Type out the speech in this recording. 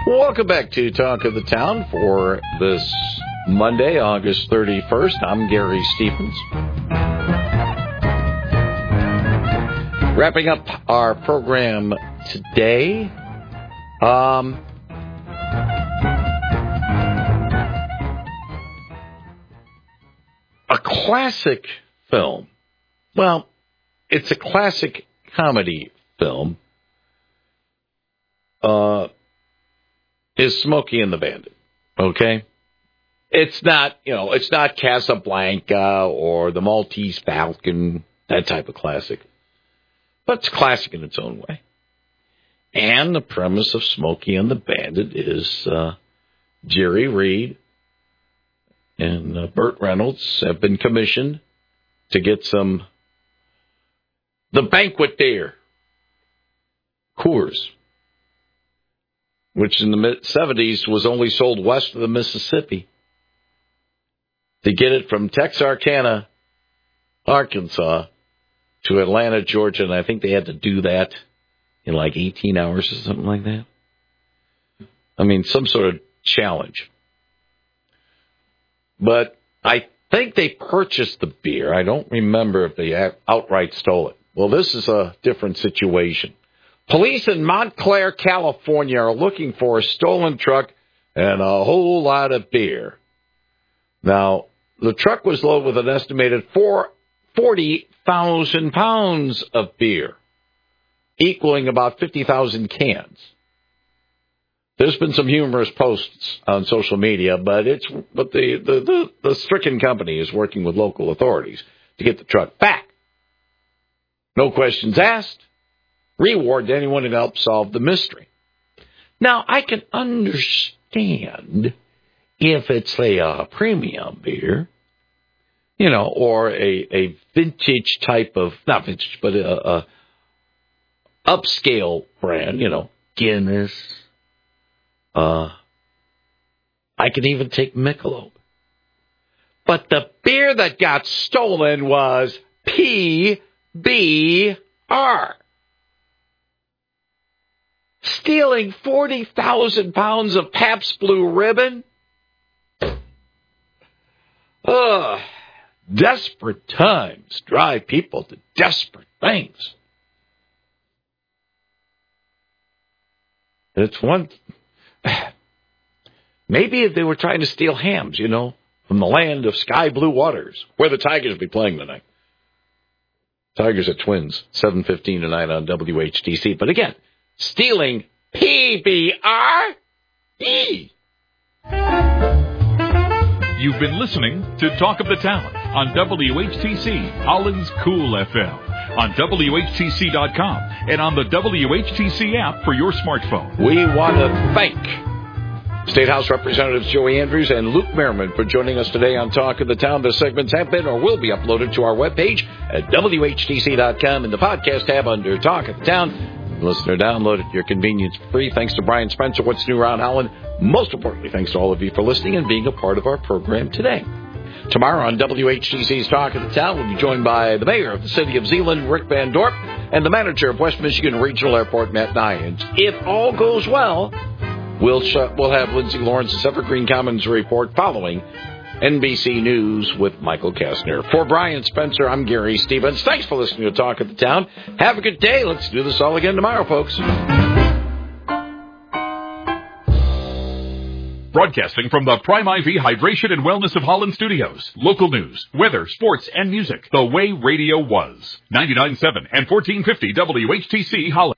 Welcome back to Talk of the Town for this Monday, August 31st. I'm Gary Stevens. Wrapping up our program today. A classic film. Well, it's a classic comedy film. Is Smokey and the Bandit. Okay? It's not, it's not Casablanca or The Maltese Falcon, that type of classic. But it's classic in its own way. And the premise of Smokey and the Bandit is Jerry Reed and Burt Reynolds have been commissioned to get the banquet beer, Coors, which in the mid-'70s was only sold west of the Mississippi, to get it from Texarkana, Arkansas, to Atlanta, Georgia, and I think they had to do that in like 18 hours or something like that. I mean, some sort of challenge. But I think they purchased the beer. I don't remember if they outright stole it. Well, this is a different situation. Police in Montclair, California are looking for a stolen truck and a whole lot of beer. Now, the truck was loaded with an estimated 40,000 pounds of beer, equaling about 50,000 cans. There's been some humorous posts on social media, but the stricken company is working with local authorities to get the truck back. No questions asked. Reward to anyone who helped solve the mystery. Now, I can understand if it's, say, a premium beer, or a vintage type of, not vintage, but a upscale brand, Guinness. I can even take Michelob. But the beer that got stolen was PBR. Stealing 40,000 pounds of Pabst Blue Ribbon? Desperate times drive people to desperate things. It's one... Maybe if they were trying to steal hams, from the land of sky blue waters, where the Tigers will be playing tonight. Tigers at Twins, 7:15 tonight on WHTC. But again, stealing PBR? You've been listening to Talk of the Town on WHTC, Holland's Cool FM, on WHTC.com, and on the WHTC app for your smartphone. We want to thank State House Representatives Joey Andrews and Luke Merriman for joining us today on Talk of the Town. The segments have been or will be uploaded to our webpage at WHTC.com in the podcast tab under Talk of the Town. Listener, download it at your convenience free. Thanks to Brian Spencer, What's New Around Holland. Most importantly, thanks to all of you for listening and being a part of our program today. Tomorrow on WHTC's Talk of the Town, we'll be joined by the mayor of the city of Zeeland, Rick Van Dorp, and the manager of West Michigan Regional Airport, Matt Nyans. If all goes well, we'll have Lindsay Lawrence's Evergreen Commons report following NBC News with Michael Kastner. For Brian Spencer, I'm Gary Stevens. Thanks for listening to Talk of the Town. Have a good day. Let's do this all again tomorrow, folks. Broadcasting from the Prime IV Hydration and Wellness of Holland Studios. Local news, weather, sports, and music. The way radio was. 99.7 and 1450 WHTC Holland.